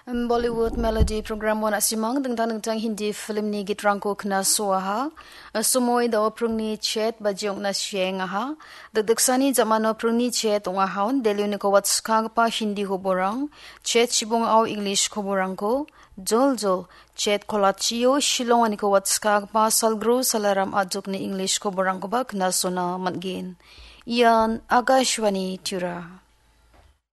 Bollywood Melody program wana simang dengtang Hindi film ni gitrangko kena suaha sumoi da oprungni chet bajong na sieng aha dedeksani zaman oprungni chet unga haun deliuni ko watskang pa Hindi ko borang chet sibong au English ko borang ko jol chet kolachio shilong ani ko watskang pa salgro salaram ajok ni English ko borang ko ba kena sona matgin ian Agashwani Tura.